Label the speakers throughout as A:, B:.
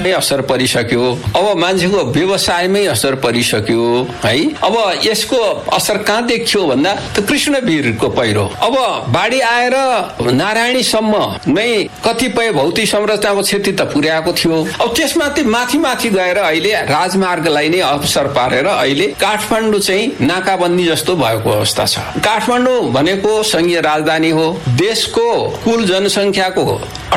A: असर परिसक्यो, अब मान्छेको व्यवसायमै असर परिसक्यो है। अब यसको असर कहाँ देखियो भन्दा त कृष्णवीरको पहिरो, अब बाढी आएर नारायणीसम्म नै कतिपय भौतिक संरचनाको क्षति त पुर्याएको थियो। अब त्यसमाथि माथि गएर अहिले राजमार्गलाई नै अवसर पारेर अहिले काठमाडौँ चाहिँ नाकाबन्दी जस्तो भएको अवस्था छ। काठमाडौँ भनेको संघीय राजधानी हो, देशको कुल जनसङ्ख्याको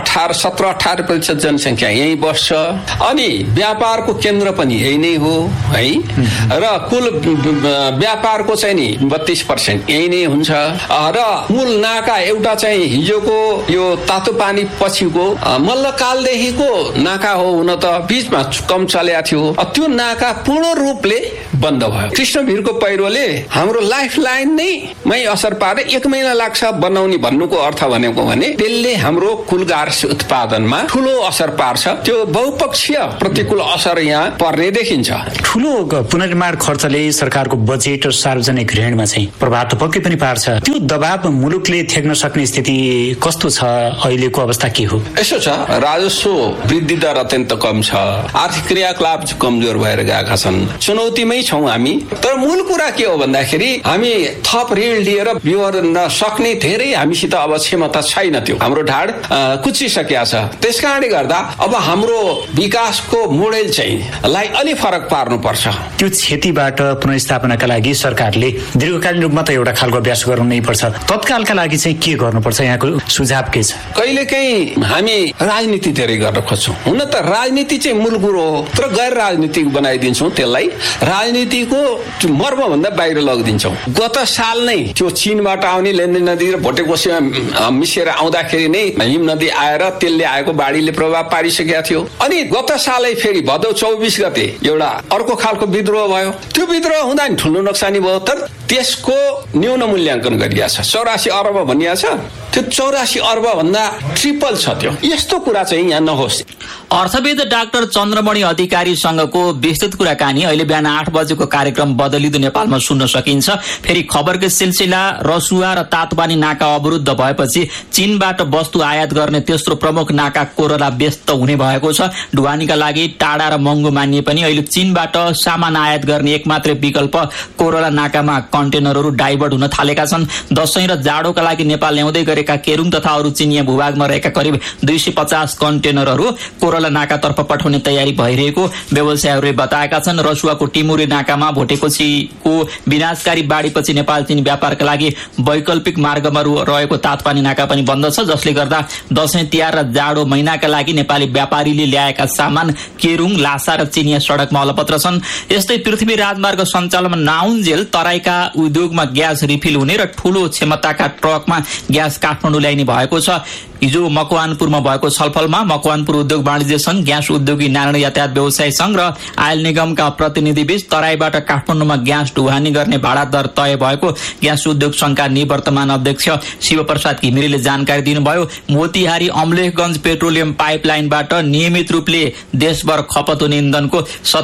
A: 17-18% जनसङ्ख्या यही बस्छ, अनि व्यापारको केन्द्र पनि यही नै हो है, र कुल व्यापारको चाहिँ नि 32% यही नै हुन्छ, र मूल नाका एउटा चाहिँ हिजोको यो तातो पानी पछिको मल्लकालदेखिको नाका हो, हुन त बीचमा कम चलेको थियो, त्यो नाका पूर्ण रूपले बन्द भयो। कृष्णवीरको पहिरोले हाम्रो लाइफ लाइन नै असर पारे 1 महिना लाग्छ बनाउने भन्नुको अर्थ भनेको भने त्यसले हाम्रो कुल गार्स उत्पादनमा ठूलो असर पार्छ। त्यो बहुपक्षीय प्रतिकूल असर यहाँ पर्ने देखिन्छ।
B: ठूलो पुनर्निर्माण खर्चले सरकारको बजेट र सार्वजनिक ऋणमा चाहिँ प्रभाव त पक्कै पनि पार्छ। त्यो दबाव मुलुकले थ्याक्न सक्ने स्थिति कस्तो छ? अहिलेको अवस्था के हो?
A: यसो छ, राजस्व वृद्धि दर अत्यन्त कम छ, आर्थिक क्रियाकलाप कमजोर भएर गएका छन्, चुनौतीमै छौं हामी। तर मूल कुरा के हो भन्दाखेरि हामी थप ऋण लिएर बिहोर्न सक्ने धेरै हामीसित अब क्षमता छैन, त्यो हाम्रो ढाड कुचिसकेको छ। त्यसकारणले गर्दा अब हाम्रो विकासको मोडेल चाहिँ लाई अलि फरक पार्नुपर्छ।
B: त्यो क्षतिबाट पुनर्स्थापनाका लागि सरकारले दीर्घकालीन रूपमा त एउटा खालको अभ्यास गर्नै पर्छ, तत्कालका लागि चाहिँ के गर्नुपर्छ? यहाँको सुझाव के छ?
A: कहिलेकाहीँ हामी राजनीति धेरै गर्न खोज्छौँ, हुन त राजनीति चाहिँ मूल कुरो हो, तर गैर राजनीतिक बनाइदिन्छौँ, त्यसलाई राजनीतिको मर्म भन्दा बाहिर लगिदिन्छौँ। गत साल नै त्यो चीनबाट आउने लेन्देन नदी र भोटेकोसीमा मिसेर आउँदाखेरि नै हिम नदी आएर त्यसले आएको बाढीले प्रभाव पारिसकेका थियो। अनि गत सालै फेरि भदौ 24 गते एउटा अर्को खालको विद्रोह भयो। त्यो विद्रोह हुँदा नि ठुलो नोक्सानी भयो, तर त्यसको न्यून मूल्याङ्कन गरिएको छ। 84 अर्ब भनिएको छ, त्यो 84 अर्ब भन्दा ट्रिपल छ। त्यो यस्तो कुरा चाहिँ यहाँ नहोस्।
C: अर्थविद डाक्टर चन्द्रमणि अधिकारीसँगको विस्तृत कुराकानी अहिले बिहान 8 बजेको कार्यक्रम बदलिँदो नेपालमा सुन्न सकिन्छ। फेरि खबरको सिलसिला, रसुवा र तातोपानी नाका अवरुद्ध भएपछि चीनबाट वस्तु आयात गर्ने तेस्रो प्रमुख नाका कोरोला व्यस्त हुने भएको छ। ढुवानीका लागि टाढा र महँगो मानिए पनि अहिले चीनबाट सामान आयात गर्ने एकमात्रै विकल्प कोरोला नाकामा कन्टेनरहरू डाइभर्ट हुन थालेका छन्। दशैं र जाडोका लागि नेपाल ल्याउँदै गरेका केरुङ तथा अरू चिनिया भूभागमा रहेका करिब 250 कन्टेनरहरू कोरोला नाकातर्फ पठाउने तयारी भइरहेको व्यवसायीहरूले बताएका छन्। रसुवाको टिमुरे नाकामा भोटेकोसीको विनाशकारी बाढीपछि नेपाल चीन व्यापारका लागि वैकल्पिक मार्गमा रहेको तातोपानी नाका पनि बन्द छ, जसले गर्दा दशैं तिहार र जाडो महिनाका लागि नेपाली व्यापारीले ल्याएका सामान केरुङ, लासा र चिनिया सड़कमा अलपत्र छन्। यस्तै पृथ्वी राजमार्ग सञ्चालनमा नआउन्जेल तराईका उद्योगमा ग्यास रिफिल हुने र ठूलो क्षमताका ट्रकमा ग्यास काठमाडौँ ल्याइने भएको छ। हिजो मकवानपुरमा भएको छलफलमा मकवानपुर उद्योग वाणिज्य संघ, ग्यास उद्योगी नारायण यातायात व्यवसायी संघ र आयल निगमका प्रतिनिधि बीच तराईबाट काठमाडौँमा ग्यास ढुवानी गर्ने भाडा दर तय भएको ग्यास उद्योग संघका निवर्तमान अध्यक्ष शिवप्रसाद घिमिरेले जानकारी दिनुभयो। मोतिहारी अमलेखगञ्ज पेट्रोलियम पाइपलाइनबाट नियमित रूपले देशभर खपत हुने इन्धनको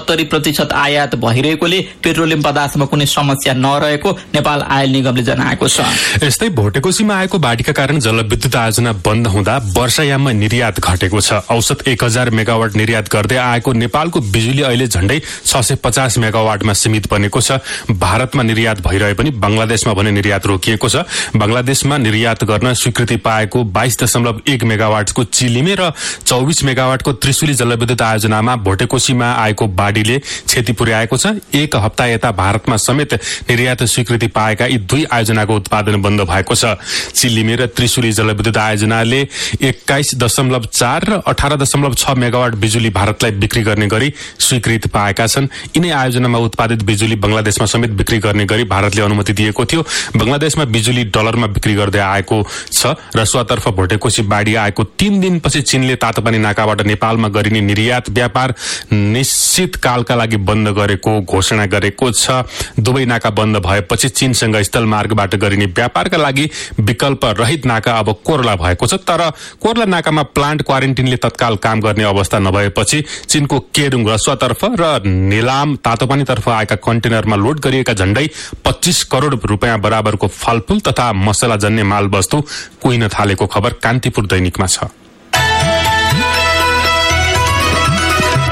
C: 70% आयात भइरहेकोले पेट्रोलियम पदार्थमा कुनै समस्या नरहेको नेपाल आयल निगमले जनाएको छ।
D: यस्तै भोटेकोसीमा आएको बाढीका कारण जलविद्युत आयोजना बन्द हुँदा वर्षायाममा निर्यात घटेको छ। औसत 1000 मेगावाट निर्यात गर्दै आएको नेपालको बिजुली अहिले झण्डै 650 मेगावाटमा सीमित बनेको छ। भारतमा निर्यात भइरहे पनि बंगलादेशमा भने निर्यात रोकिएको छ। बंगलादेशमा निर्यात गर्न स्वीकृति पाएको 22.1 मेगावाटको चिलिमे र 24 मेगावाटको त्रिशुली जलविद्युत आयोजनामा भोटेकोसीमा आएको बाढीले क्षति पुर्याएको छ। एक हप्ता यता भारतमा समेत निर्यात स्वीकृति पाएका यी दुई आयोजनाको उत्पादन बन्द भएको छ। चिलिमे र त्रिशुली जलविद्युत आयोजनाले 21.4 र 18.6 मेगावाट बिजुली भारतलाई बिक्री गर्ने गरी स्वीकृति पाएका छन्। यिनै आयोजनामा उत्पादित बिजुली बंगलादेशमा समेत बिक्री गर्ने गरी भारतले अनुमति दिएको थियो। बंगलादेशमा बिजुली डलरमा बिक्री गर्दै आएको छ। रसुवातर्फ भोटेकोसी बाढी आएको 3 दिनपछि चीनले तातोपानी नाकाबाट नेपालमा गरिने निर्यात व्यापार निश्चित कालका लागि बन्द गरेको घोषणा गरेको छ। दुवै नाका बन्द भएपछि चीनसँग स्थल मार्गबाट गरिने व्यापारका लागि विकल्प रहित नाका अब कोरला भएको छ। तर कोरला नाकामा प्लान्ट क्वारेन्टिनले तत्काल काम गर्ने अवस्था नभएपछि चीनको केरुङ रसुवातर्फ र नेलाम तातोपानीतर्फ आएका कन्टेनरमा लोड गरिएका झण्डै 25 करोड़ रुपियाँ बराबरको फलफूल तथा मसला जन्य माल वस्तु कुहिन थालेको खबर कान्तिपुर दैनिकमा छ।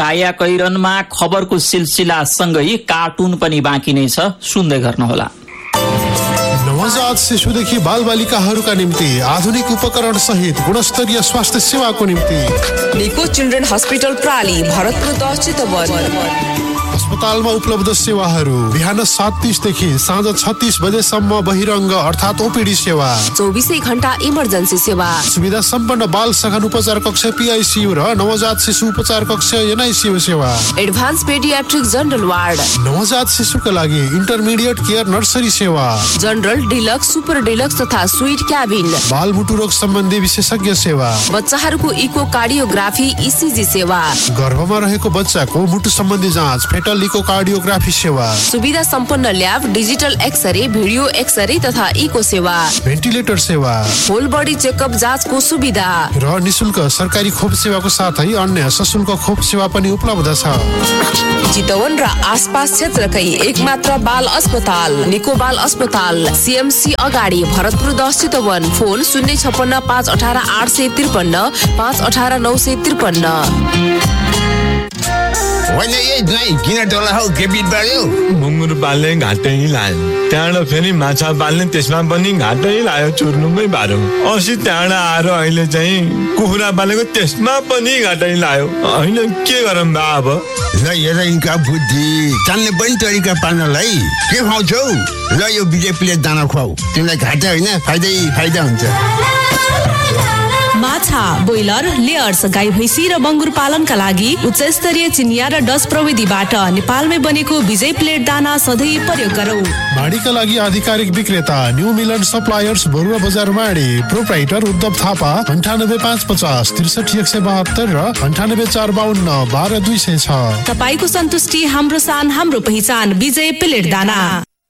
C: कायाकैरनमा खबरको सिलसिला सँगै कार्टुन पनि बाँकी नै छ, सुन्दै गर्नुहोला।
E: नवजात शिशुदेखि बालबालिकाहरूका निम्ति आधुनिक उपकरण सहित गुणस्तरीय स्वास्थ्य सेवाको निम्ति
F: निको चिल्ड्रेन हस्पिटल प्राली, भरतपुर 10 चितवन।
E: अस्पतालमा उपलब्ध सेवाहरू बिहान 7:30 देखि साँझ 36 बजेसम्म बहिरङ्ग अर्थात् ओपीडी सेवा,
F: 24 घण्टा इमर्जेन्सी सेवा,
E: सुविधा सम्पन्न बाल सघन उपचार कक्ष PICU र नवजात शिशु उपचार कक्ष NICU सेवा,
F: एडभान्स पेडियाट्रिक जनरल वार्ड,
E: नवजात शिशुका लागि इन्टरमिडिएट केयर नर्सरी सेवा,
F: जनरल डिलक्स, सुपर डिलक्स तथा स्वीट क्याबिन,
E: बाल मुटु रोग सम्बन्धी विशेषज्ञ सेवा,
F: बच्चाहरूको इको कार्डियोग्राफी ECG सेवा,
E: गर्भमा रहेको बच्चाको मुटु सम्बन्धी जाँच फेटल इकोकार्डियोग्राफी सेवा,
F: सुविधा सम्पन्न lab, digital x-ray, video x-ray तथा इको सेवा,
E: भेन्टिलेटर सेवा,
F: होल बडी चेकअप जाँचको सुविधा
E: र निशुल्क सरकारी खोप सेवाको साथै अन्य सशुल्क खोप सेवा पनि उपलब्ध छ।
F: चितवन र आसपास क्षेत्रकै एकमात्र बाल अस्पताल निको बाल अस्पताल, CMC अगाडि, भरतपुर 10 चितवन। फोन 056 518 853 518 953।
G: होइन यही नै किन डोला हौ के बिट बढ्यो?
H: मुङ्गुर पाल्ने घाटै लायो, त्यहाँबाट फेरि माछा पाल्ने त्यसमा पनि घाटै लायो, चुर्नुमै बाह्रो। अस्ति त्यहाँबाट आएर अहिले चाहिँ कुखुरा पालेको त्यसमा पनि घाटै लायो। होइन के गरौँ बा अब?
G: ल हेर यिनका बुद्धि, जान्ने पनि तरिका पाल्नलाई के खुवाउँछौ? ल यो विजय प्लेट दाना खुवाऊ, तिमीलाई घाटा होइन फाइदा हुन्छ।
I: माछा, ब्रोइलर, लेयर्स, गाई भैँसी र बङ्गुर पालनका लागि उच्च स्तरीय चिनिया र डच प्रविधिबाट नेपालमै बनेको विजय प्लेट दाना सधैँ प्रयोग गरौँ।
E: माडीका लागि आधिकारिक विक्रेता न्यू मिलन सप्लायर्स, बरुवा बजार माडी। प्रोप्राइटर उद्धव थापा, 98 550 63 172 र 98 452 12 206।
I: तपाईको सन्तुष्टि हाम्रो सान, हाम्रो पहिचान, विजय प्लेट दाना।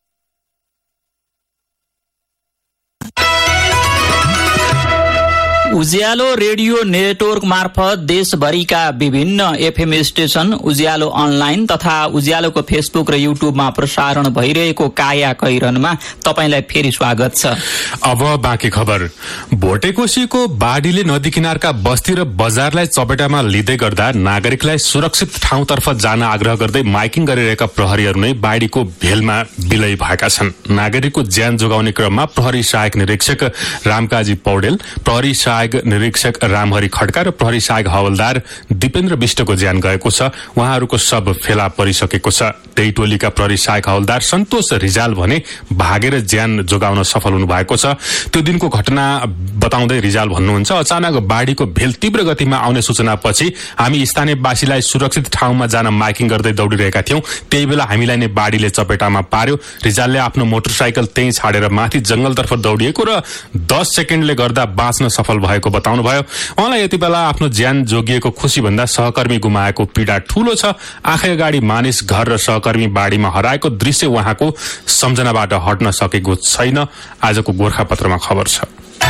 C: उज्यालो रेडियो नेटवर्क मार्फत देशभरिका विभिन्न FM स्टेशन, उज्यालो अनलाइन तथा उज्यालोको फेसबुक र युट्युबमा प्रसारण भइरहेको काया कैरनमा तपाईलाई फेरि स्वागत छ।
D: अब बाँकी खबर। भोटेकोसीको बाढीले नदी किनारका बस्ती र बजारलाई चपेटामा लिँदै गर्दा नागरिकलाई सुरक्षित ठाउँतर्फ जान आग्रह गर्दै माइकिङ गरिरहेका प्रहरीहरू नै बाढीको भेलमा विलय भएका छन्। नागरिकको ज्यान जोगाउने क्रममा प्रहरी सहायक निरीक्षक रामकाजी पौडेल, प्रहरी सहायक निरीक्षक रामहरि खड्का र प्रहरी सहायक हवलदार दिपेन्द्र विष्टको ज्यान गएको छ। उहाँहरूको शव फेला परिसकेको छ। त्यही टोलीका प्रहरी सहायक हवलदार सन्तोष रिजाल भने भागेर ज्यान जोगाउन सफल हुनु भएको छ। त्यो दिनको घटना बताउँदै रिजाल भन्नुहुन्छ, अचानक बाढीको भेल तीव्र गतिमा आउने सूचनापछि हामी स्थानीयवासीलाई सुरक्षित ठाउँमा जान माइकिङ गर्दै दौडिरहेका थियौं। त्यही बेला हामीलाई नै बाढीले चपेटामा पार्यो। रिजालले आफ्नो मोटरसाइकल त्यही छाडेर माथि जंगलतर्फ दौडिएको र 10 सेकेन्डले गर्दा बाँच्न सफल भएको बताउनुभयो। उहाँलाई यति बेला आफ्नो ज्यान जोगिएको खुशी भन्दा सहकर्मी गुमाएको पीडा ठूलो छ। आँखै अगाडि मानिस, घर र सहकर्मी बाढीमा हराएको दृश्य उहाँको सम्झनाबाट हट्न सकेको छैन। आजको गोर्खापत्रमा खबर छ।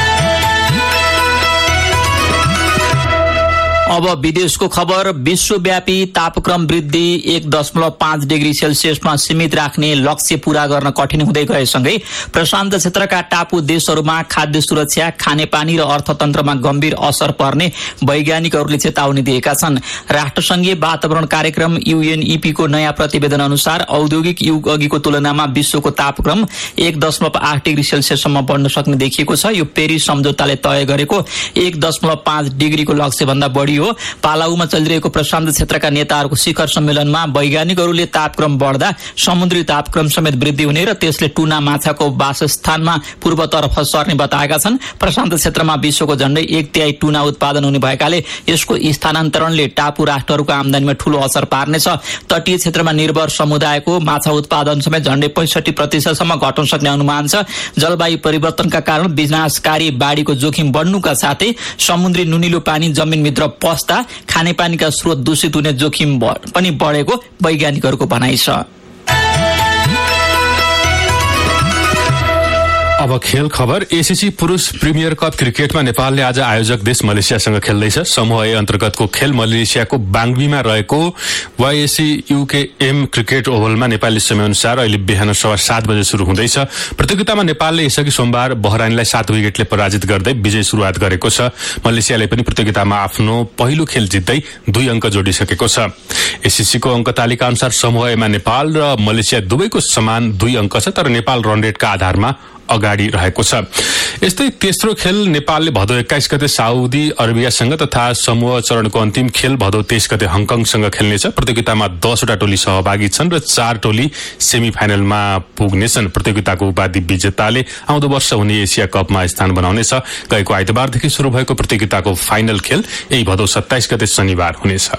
C: अब विदेशको खबर। विश्वव्यापी तापक्रम वृद्धि 1.5 डिग्री सेल्सियसमा सीमित राख्ने लक्ष्य पूरा गर्न कठिन हुँदै गएसँगै प्रशान्त क्षेत्रका टापु देशहरूमा खाद्य सुरक्षा, खानेपानी र अर्थतन्त्रमा गम्भीर असर पर्ने वैज्ञानिकहरूले चेतावनी दिएका छन्। राष्ट्रसंघीय वातावरण कार्यक्रम UNEP को नयाँ प्रतिवेदन अनुसार औद्योगिक युग अघिको तुलनामा विश्वको तापक्रम 1.8 डिग्री सेल्सियससम्म बढ्न सक्ने देखिएको छ। यो पेरिस सम्झौताले तय गरेको 1.5 डिग्रीको लक्ष्य भन्दा बढी हो। पालाउमा चलिरहेको प्रशान्त क्षेत्रका नेताहरूको शिखर सम्मेलनमा वैज्ञानिकहरूले तापक्रम बढ्दा समुद्री तापक्रम समेत वृद्धि हुने र त्यसले टुना माछाको वासस्थानमा पूर्वतर्फ सर्ने बताएका छन्। प्रशान्त क्षेत्रमा विश्वको झण्डै 1/3 टुना उत्पादन हुने भएकाले यसको स्थानान्तरणले टापु राष्ट्रहरूको आमदानीमा ठूलो असर पार्नेछ। तटीय क्षेत्रमा निर्भर समुदायको माछा उत्पादन समेत झण्डै 65% घट्न सक्ने अनुमान छ। जलवायु परिवर्तनका कारण विनाशकारी बाढीको जोखिम बढ्नुका साथै समुद्री नुनिलो पानी जमिनभित्र पस्दा खानेपानीका स्रोत दूषित हुने जोखिम पनि बढेको वैज्ञानिकहरूको भनाइ छ।
D: अब अब खेल खबर। एसीसी पुरुष प्रिमियर कप क्रिकेटमा नेपालले आज आयोजक देश मलेसियासँग खेल्दैछ। समूह ए अन्तर्गतको खेल मलेसियाको बाङ्बीमा रहेको YAC UKM क्रिकेट ओभलमा नेपाली समयअनुसार अहिले बिहान 7:15 बजे शुरू हुँदैछ। प्रतियोगितामा नेपालले यसअघि सोमबार बहराइनलाई 7 विकेटले पराजित गर्दै विजय सुरुवात गरेको छ। मलेसियाले पनि प्रतियोगितामा आफ्नो पहिलो खेल जित्दै 2 अङ्क जोडिसकेको छ। एसीसीको अङ्क तालिका अनुसार समूह एमा नेपाल र मलेसिया दुवैको समान 2 अङ्क छ, तर नेपाल रन रेटका आधारमा अगाडि रहेको छ। यस्तै तेस्रो खेल नेपालले भदौ 21 गते साउदी अरेबियासँग तथा समूह चरणको अन्तिम खेल भदौ 23 गते हङकङसँग खेल्नेछ। प्रतियोगितामा 10 वटा टोली सहभागी छन् र 4 टोली सेमी फाइनलमा पुग्नेछन्। प्रतियोगिताको उपाधि विजेताले आउँदो वर्ष हुने एसिया कपमा स्थान बनाउनेछ। गएको आइतबारदेखि शुरू भएको प्रतियोगिताको फाइनल खेल यही भदौ 27 गते शनिबार हुनेछ।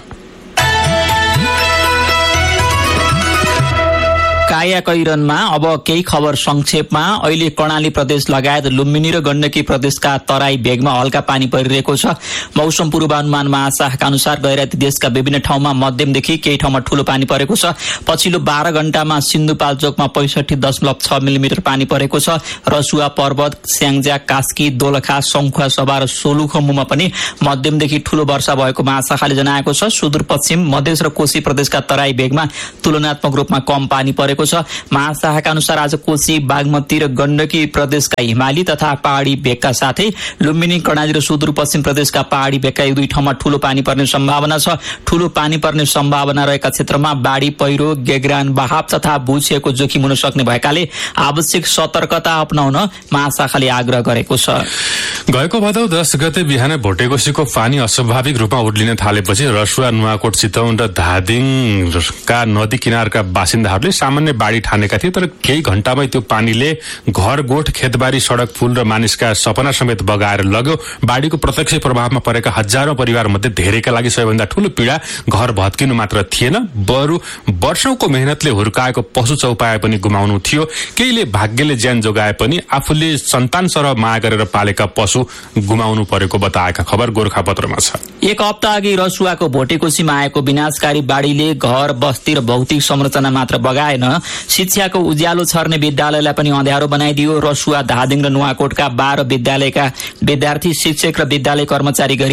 C: कायाकैरनमा अब केही खबर संक्षेपमा। अहिले कर्णाली प्रदेश लगायत लुम्बिनी र गण्डकी प्रदेशका तराई भेगमा हल्का पानी परिरहेको छ। मौसम पूर्वानुमान महाशाखाका अनुसार गैराती देशका विभिन्न ठाउँमा मध्यमदेखि केही ठाउँमा ठूलो पानी परेको छ। पछिल्लो 12 घण्टामा सिन्धुपाल्चोकमा 65.6 मिलिमिटर पानी परेको छ। रसुवा पर्वत, स्याङ्जा, कास्की, दोलखा, सङ्खुवा सभा र सोलुखुम्बुमा पनि मध्यमदेखि ठूलो वर्षा भएको महाशाखाले जनाएको छ। सुदूरपश्चिम मधेस र कोशी प्रदेशका तराई भेगमा तुलनात्मक रूपमा कम पानी परेको छ। महाशाखाका अनुसार आज कोशी, बागमती र गण्डकी प्रदेशका हिमाली तथा पहाड़ी भेगका साथै लुम्बिनी, कर्णाली र सुदूरपश्चिम प्रदेशका पहाड़ी भेगका 1-2 ठाउँमा ठूलो पानी पर्ने सम्भावना छ। ठूलो पानी पर्ने सम्भावना रहेका क्षेत्रमा बाढ़ी, पहिरो, गेग्रान, बहाव तथा भूक्षयको जोखिम हुन सक्ने भएकाले आवश्यक सतर्कता अपनाउन महाशाखाले आग्रह गरेको छ।
D: गएको भदौ 10 गते बिहान भोटेकोसीको पानी अस्वाभाविक रूपमा उड्लिन थालेपछि रसुवा, नुवाकोट, चितवन र धादिङका नदी किनारका बासिन्दाहरूले सामान्य बाढ़ी ठानेका थिए, तर केही घण्टामै त्यो पानीले घर, गोठ, खेतबारी, सड़क, पुल र मानिसका सपना समेत बगाएर लग्यो। बाढ़ीको प्रत्यक्ष प्रभावमा परेका हजारौं परिवार मध्ये धेरैका लागि सबैभन्दा ठूलो पीड़ा घर भत्किनु मात्र थिएन, बरु वर्षौंको मेहनतले हुर्काएको पशु चौपाया पनि गुमाउनु थियो। केहीले भाग्यले ज्यान जोगाए पनि आफूले सन्तान सरह माया गरेर पालेका पशु गुमाउनु परेको बताएका खबर गोरखापत्रमा छ।
C: एक हप्ता अघि रसुवाको भोटेकोसीमा आएको विनाशकारी बाढ़ीले घर, बस्ती र भौतिक संरचना मात्र बगाएन, शिक्षाको उज्यालो छर्ने विद्यालयलाई पनि अँध्यारो बनाइदियो। रसुवा, धादिङ र नुवाकोटका 12 विद्यालयका विद्यार्थी, शिक्षक र विद्यालय कर्मचारी गरी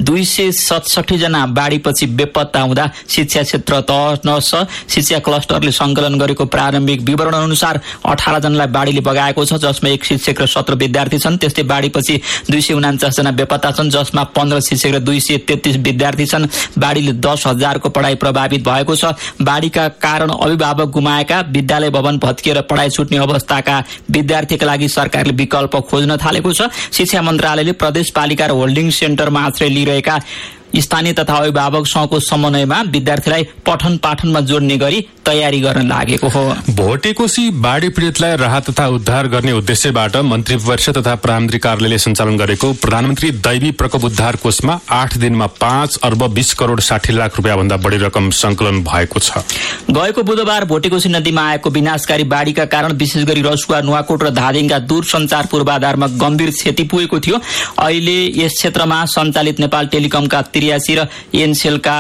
C: 267 जना बाढ़ीपछि बेपत्ता हुँदा शिक्षा क्षेत्र तहस शिक्षा क्लस्टरले संकलन गरेको प्रारम्भिक विवरण अनुसार 18 जनालाई बाढ़ीले बगाएको छ, जसमा 1 शिक्षक र 17 विद्यार्थी छन्। त्यस्तै बाढ़ीपछि 249 जना बेपत्ता छन्, जसमा 15 शिक्षक र 233 विद्यार्थी छन्। बाढ़ीले 10,000 को पढ़ाई प्रभावित भएको छ। बाढ़ीका कारण अभिभावक गुमाएका, विद्यालय भवन भत्किएर पढ़ाई छुट्ने अवस्थाका विद्यार्थीका लागि सरकारले विकल्प खोज्न थालेको छ। शिक्षा मन्त्रालयले प्रदेशपालिका र होल्डिङ सेन्टरमा आश्रय लिइरहेका स्थानीय तथा अभिभावक संघको समन्वयमा विद्यार्थीलाई पठन पाठनमा जोड्ने गरी तयारी गर्न लागेको हो।
D: भोटेकोसी बाढ़ी पीड़ितलाई राहत तथा उद्धार गर्ने उद्देश्यबाट मन्त्री परिषद तथा प्रधानमन्त्री कार्यालयले सञ्चालन गरेको प्रधानमन्त्री दैवी प्रकोप उद्धार कोषमा 8 दिनमा 5 अर्ब 20 करोड़ 60 लाख रुपियाँ भन्दा बढी रकम संकलन भएको छ।
C: गएको बुधबार भोटेकोसी नदीमा आएको विनाशकारी बाढ़ीका कारण विशेष गरी रसुवा, नुवाकोट र धादिङका दूरसञ्चार पूर्वाधारमा गम्भीर क्षति पुगेको थियो। अहिले यस क्षेत्रमा सञ्चालित नेपाल टेलिकमका 83 र एनसेलका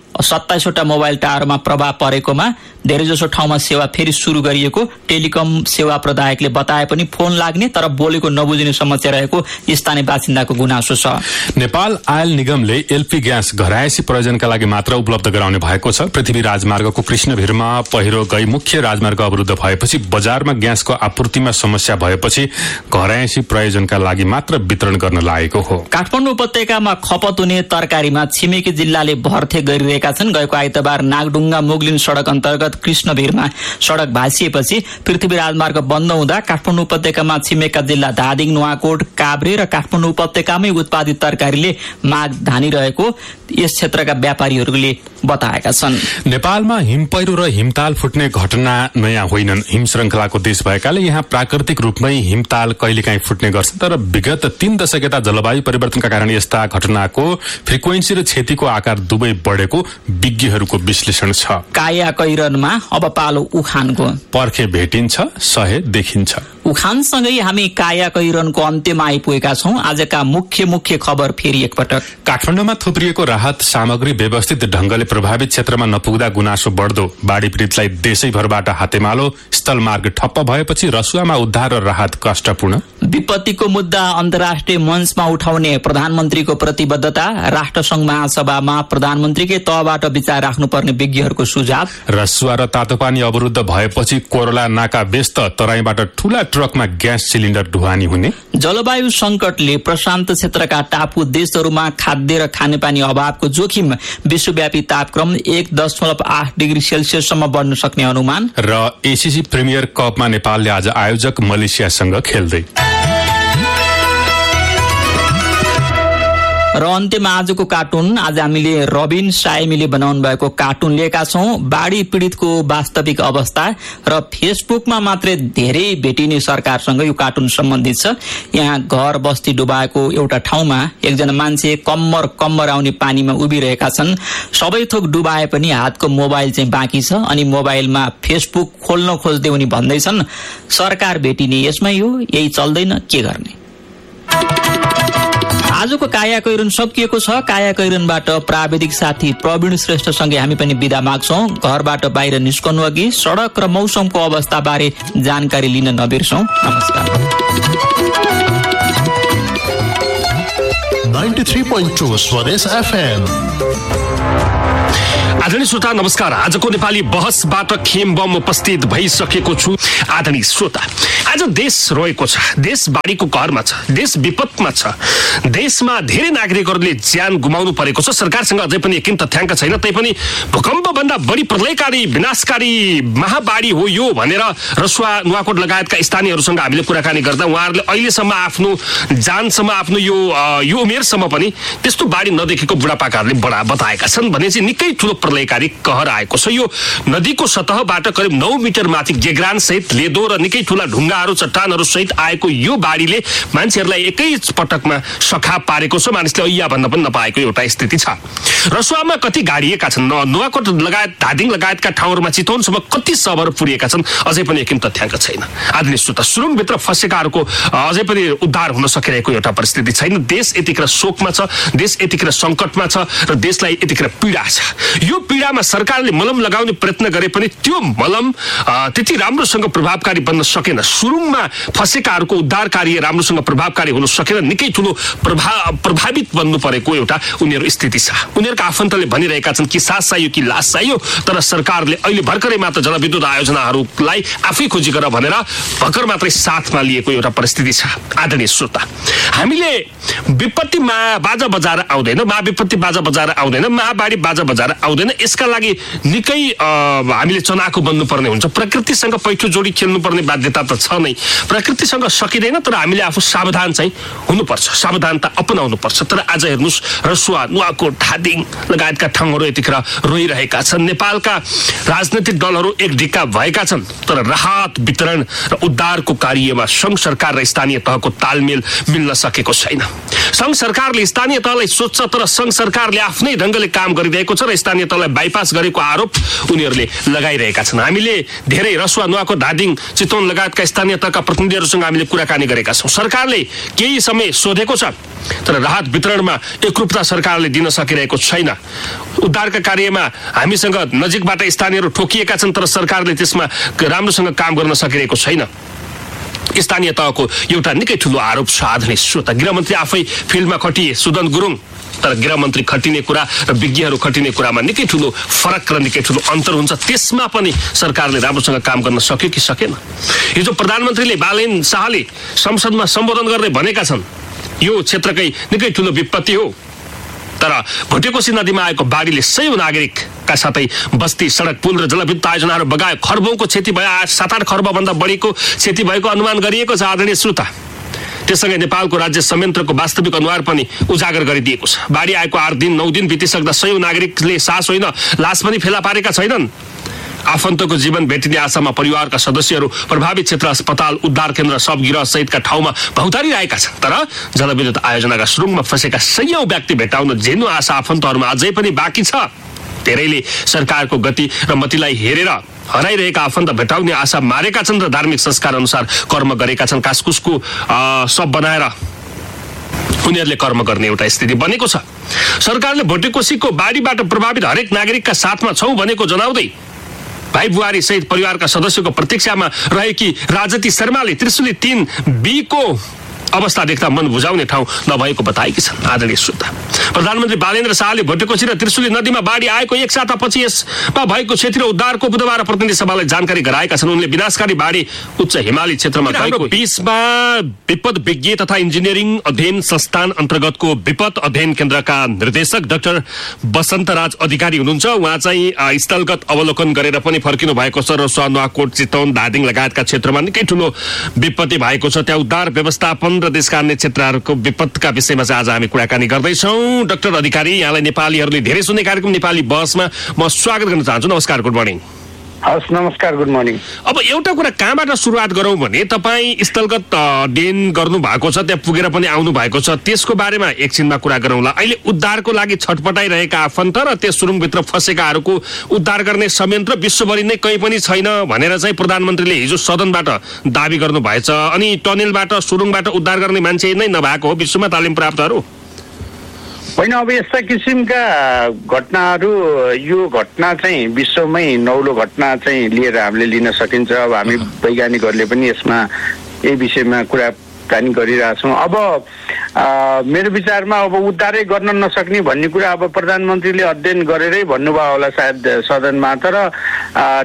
C: 27 वटा मोबाइल टावरमा प्रभाव परेकोमा धेरैजसो ठाउँमा सेवा फेरि शुरू गरिएको टेलिकम सेवा प्रदायकले बताए पनि फोन लाग्ने तर बोलेको नबुझिने समस्या रहेको स्थानीय बासिन्दाको गुनासो छ।
D: नेपाल आयल निगमले एलपी ग्यास घरायसी प्रयोजनका लागि मात्र उपलब्ध गराउने भएको छ। पृथ्वी राजमार्गको कृष्णभिरमा पहिरो गई मुख्य राजमार्ग अवरुद्ध भएपछि बजारमा ग्यासको आपूर्तिमा समस्या भएपछि घरायसी प्रयोजनका लागि मात्र वितरण गर्न लागेको हो।
C: काठमाडौँ उपत्यकामा खपत हुने तरकारीमा छिमेकी जिल्लाले भर्थे गरिरहेका छन्। गएको आइतबार नागढुङ्गा मुगलिन सड़क अन्तर्गत कृष्णभिरमा सड़क भाँसिएपछि पृथ्वी राजमार्ग बन्द हुँदा काठमाडौँ उपत्यकामा छिमेका जिल्ला धादिङ, नुवाकोट, काभ्रे र काठमाडौँ उपत्यकामै उत्पादित तरकारीले माग धानिरहेको यस क्षेत्रका व्यापारीहरूले बताएका छन्।
D: नेपालमा हिमपहिरो र हिमताल फुट्ने घटना नयाँ होइनन्। हिम श्रृंखलाको देश भएकाले यहाँ प्राकृतिक रूपमै हिमताल कहिलेकाहीँ फुट्ने गर्छ, तर विगत 3 दशक यता जलवायु परिवर्तनका कारण यस्ता घटनाको फ्रिक्वेन्सी र क्षतिको आकार दुवै बढेको विज्ञहरूको विश्लेषण छ।
C: कायाकैरनमा अब पालो उखानको।
D: पर्खे भेटिन्छ, सहे देखिन्छ।
C: उखानसँगै हामी काया कैरनको अन्त्यमा आइपुगेका छौं। आजका मुख्य खबर फेरि एकपटक।
D: काठमाडौँमा थुप्रिएको राहत सामग्री व्यवस्थित ढंगले प्रभावित क्षेत्रमा नपुग्दा गुनासो बढ्दो, बाढ़ी पीड़ितलाई देशैभरबाट हातेमालो, स्थल मार्ग ठप्प भएपछि रसुवामा उद्धार र राहत कष्टपूर्ण।
C: विपत्तिको मुद्दा अन्तर्राष्ट्रिय मञ्चमा उठाउने प्रधानमन्त्रीको प्रतिबद्धता, राष्ट्रसंघ महासभामा प्रधानमन्त्रीकै तहबाट विचार राख्नुपर्ने विज्ञहरूको सुझाव।
D: रसुवा र तातोपानी अवरुद्ध भएपछि कोरोला नाका व्यस्त, तराईबाट ठूला ट्रकमा ग्यास सिलिन्डर ढुवानी हुने।
C: जलवायु संकटले प्रशान्त क्षेत्रका टापु देशहरूमा खाद्य र खानेपानी अभावको जोखिम, विश्वव्यापी तापक्रम 1.8 डिग्री सेल्सियससम्म बढ्न सक्ने अनुमान।
D: र एसीसी प्रिमियर कपमा नेपालले आज आयोजक मलेसियासँग खेल्दै।
C: र अन्त्यमा आजको कार्टुन। आज हामीले रबिन सायमीले बनाउनु भएको कार्टुन लिएका छौं। बाढ़ी पीड़ितको वास्तविक अवस्था र फेसबुकमा मात्रै धेरै भेटिने सरकारसँग यो कार्टुन सम्बन्धित छ। यहाँ घर बस्ती डुबाएको एउटा ठाउँमा एकजना मान्छे कम्मर आउने पानीमा उभिरहेका छन्। सबै थोक डुबाए पनि हातको मोबाइल चाहिँ बाँकी छ अनि मोबाइलमा फेसबुक खोल्न खोज्दै उनी भन्दैछन्, सरकार भेटिने यसमै हो, यही चल्दैन, के गर्ने। आजको काया कैरन सकिएको छ। काया कैरनबाट प्राविधिक साथी प्रवीण श्रेष्ठसँगै हामी पनि बिदा माग्छौं। घरबाट बाहिर निस्कनु अघि सड़क र मौसमको अवस्था बारे जानकारी लिन नबिर्सौं। नमस्कार।
E: 93.2 स्वदेश FM।
J: आदरणीय श्रोता नमस्कार। आजको नेपाली बहसबाट खेम बम उपस्थित भइसकेको छु। आदरणीय श्रोता, आज देश रोएको छ, देश बाढीको कहरमा छ, देश विपदमा छ, देशमा धेरै नागरिकहरूले ज्यान गुमाउनु परेको छ। सरकारसँग अझै पनि एकिन तथ्याङ्क छैन, तैपनि भूकम्पभन्दा बढी प्रलयकारी विनाशकारी महाबाढी हो यो भनेर रसुवा नुवाकोट लगायतका स्थानीयहरूसँग हामीले कुराकानी गर्दा उहाँहरूले अहिलेसम्म आफ्नो जानसम्म आफ्नो यो उमेरसम्म पनि त्यस्तो बाढी नदेखेको बुढापाकाहरूले बताएका छन् भने चाहिँ निकै ठुलो प्रलयकारी कहर आएको छ। यो नदीको सतहबाट करिब 9 मिटर माथि गेग्रान सहित लेदो र निकै ठूला ढुङ्गाहरू चट्टानहरू सहित आएको यो बाढीले मान्छेहरूलाई एकै पटकमा सखा पारेको छ। मानिसले ऐया भन्न पनि नपाएको एउटा स्थिति छ। रसुवामा कति गाडिएका छन्, नुवाकोट लगायत धादिङ लगायतका ठाउँहरूमा चितवनसम्म कति शवहरू पुरिएका छन्, अझै पनि एकिन तथ्याङ्क छैन। आदरणीय श्रोता, सुरुङभित्र फँसेकाहरूको अझै पनि उद्धार हुन सकिरहेको एउटा परिस्थिति छैन। देश यतिखेर शोकमा छ, देश यतिखेर सङ्कटमा छ र देशलाई यतिखेर पीडा छ। यो पीडामा सरकारले मलम लगाउने प्रयत्न गरे पनि त्यो मलम त्यति राम्रोसँग प्रभावकारी बन्न सकेन। सुरुङमा फँसेकाहरूको उद्धार कार्य राम्रोसँग प्रभावकारी हुन सकेन। निकै ठुलो प्रभावित बन्नु परेको एउटा उनीहरू स्थिति छ। उनीहरूका आफन्तले भनिरहेका छन् कि सास चाहियो कि लास चाहियो, तर सरकारले अहिले भर्खरै मात्र जलविद्युत आयोजनाहरूलाई आफै खोजी गर भनेर भर्खर मात्रै साथमा लिएको एउटा परिस्थिति छ। आदरणीय श्रोता, हामीले विपत्ति बाजा बजाएर आउँदैन, महाविपत्ति बाजा बजाएर आउँदैन, महाबाढी बाजा बजाएर आउँदैन। यसका लागि निकै हामीले चनाखो बन्नुपर्ने हुन्छ। प्रकृतिसँग पैठो जोडी खेल्नुपर्ने बाध्यता त छ नै। प्रकृतिसँग सकिँदैन, तर हामीले आफू सावधान चाहिँ हुनुपर्छ, सावधानता अपनाउनु पर्छ। तर आज हेर्नुहोस्, रसुवा, नुवाकोट, धादिङ लगायतका ठाउँहरू यतिखेर रोइरहेका छन्। नेपालका राजनैतिक दलहरू एकढिक्का भएका छन्, तर राहत वितरण र उद्धारको कार्यमा सङ्घ सरकार र स्थानीय तहको तालमेल मिल्न सकेको छैन। सङ्घ सरकारले स्थानीय तहलाई सोध्छ, तर सङ्घ सरकारले आफ्नै ढङ्गले काम गरिरहेको छ र स्थानीय तहलाई बाइपास गरेको आरोप उनीहरूले लगाइरहेका छन्। हामीले धेरै रसुवा, नुवाकोट, धादिङ, चितवन लगायतका स्थानीय तहका प्रतिनिधिहरूसँग हामीले कुराकानी गरेका छौँ। सरकारले केही समय सोधेको छ, तर राहत वितरणमा एकरूपता सरकारले दिन सकिरहेको छैन। उद्धारका कार्यमा हामीसँग नजिकबाट स्थानीयहरू ठोकिएका छन्, तर सरकारले त्यसमा राम्रोसँग काम गर्न सकिरहेको छैन। स्थानीय तहको एउटा निकै ठुलो आरोप छ। आदरणीय श्रोता, गृहमन्त्री आफै फिल्डमा खटिए सुदन गुरुङ, तर गृहमन्त्री खटिने कुरा र विज्ञहरू खटिने कुरामा निकै ठुलो फरक र निकै ठुलो अन्तर हुन्छ। त्यसमा पनि सरकारले राम्रोसँग काम गर्न सक्यो कि सकेन? हिजो प्रधानमन्त्रीले बालेन शाहले संसदमा सम्बोधन गर्दै भनेका छन्, यो क्षेत्रकै निकै ठुलो विपत्ति हो, तर भुटेकोशी नदीमा आएको बाढीले सयौं नागरिकका साथै बस्ती, सडक, पुल र जलविद्युत आयोजनाहरू बगायो। खर्बौंको क्षति भयो, 7-8 खर्बभन्दा बढीको क्षति भएको अनुमान गरिएको छ। आदरणीय श्रोता, त्यससँगै नेपालको राज्य संयन्त्रको वास्तविक अनुहार पनि उजागर गरिदिएको छ। बाढी आएको 8 दिन 9 दिन बितिसक्दा सयौं नागरिकले सास होइन लास पनि फेला पारेका छैनन्। आफन्तको जीवन भेटिने आशामा परिवारका सदस्यहरू प्रभावित क्षेत्र अस्पताल, उद्धार केन्द्र, सब गिरह सहितका ठाउँमा भौतारिरहेका छन्। तर जलविद्युत आयोजनाका सुरुङमा फँसेका सयौं व्यक्ति भेटाउन जेनु आशा आफन्तहरूमा अझै पनि बाँकी छ। धेरैले सरकारको गति र मतिलाई हेरेर हराइरहेका आफन्त भेटाउने आशा मारेका छन् र धार्मिक संस्कार अनुसार कर्म गरेका छन्। कासकुसको सब बनाएर उनीहरूले कर्म गर्ने एउटा स्थिति बनेको छ। सरकारले भोटेकोसीको बाढीबाट प्रभावित हरेक नागरिकका साथमा छौं भनेको जनाउँदै भाइ बुहारी सहित परिवारका सदस्यको प्रतीक्षामा रहेकी राजती शर्माले त्रिशुली 3B को अवस्था देख्दा मन बुझाउने ठाउँ नभएको बताएकी छन्। आदरणीय श्रोता, प्रधानमन्त्री बालेन्द्र शाहले भोटेकोसी र त्रिशुली नदीमा बाढी आएको एक सातापछि यसमा भएको क्षेत्र उद्धारको बुधबार प्रतिनिधि सभालाई जानकारी गराएका छन्। उनले विनाशकारी बाढी उच्च हिमाली क्षेत्रमा गएको 20मा विपद विज्ञ तथा इन्जिनियरिङ अध्ययन संस्थान अन्तर्गतको विपद अध्ययन केन्द्रका निर्देशक डाक्टर बसन्तराज अधिकारी हुनुहुन्छ। उहाँ चाहिँ स्थलगत अवलोकन गरेर पनि फर्किनु भएको छ र नुवाकोट, चितवन, धादिङ लगायतका क्षेत्रमा निकै ठूलो विपत्ति भएको छ। त्यहाँ उद्धार व्यवस्थापन र देशका अन्य क्षेत्रहरूको विपदका विषयमा चाहिँ आज हामी कुराकानी गर्दैछौँ। डाक्टर अधिकारी, यहाँलाई नेपालीहरूले धेरै सुन्ने कार्यक्रम नेपाली बसमा म स्वागत गर्न चाहन्छु। नमस्कार, गुड मर्निङ।
K: हस्, नमस्कार, गुड मर्निङ।
J: अब एउटा कुरा कहाँबाट सुरुवात गरौँ भने तपाईँ स्थलगत अध्ययन गर्नु भएको छ, त्यहाँ पुगेर पनि आउनु भएको छ, त्यसको बारेमा एकछिनमा कुरा गरौँला। अहिले उद्धारको लागि छटपटाइरहेका आफन्त र त्यस सुरुङभित्र फँसेकाहरूको उद्धार गर्ने संयन्त्र विश्वभरि नै कहीँ पनि छैन भनेर चाहिँ प्रधानमन्त्रीले हिजो सदनबाट दाबी गर्नु भएछ। अनि टनेलबाट सुरुङबाट उद्धार गर्ने मान्छे नै नभएको हो विश्वमा तालिम प्राप्तहरू?
K: होइन, अब यस्ता किसिमका घटनाहरू, यो घटना चाहिँ विश्वमै नौलो घटना चाहिँ लिएर हामीले लिन सकिन्छ। अब हामी वैज्ञानिकहरूले पनि यसमा यही विषयमा कुराकानी गरिरहेछौँ। अब मेरो विचारमा अब उद्धारै गर्न नसक्ने भन्ने कुरा अब प्रधानमन्त्रीले अध्ययन गरेरै भन्नुभयो होला सायद सदनमा। तर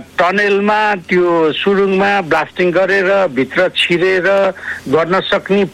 K: टनेलमा त्यो सुरुङमा ब्लास्टिङ गरेर भित्र छिरेर गर्न सक्ने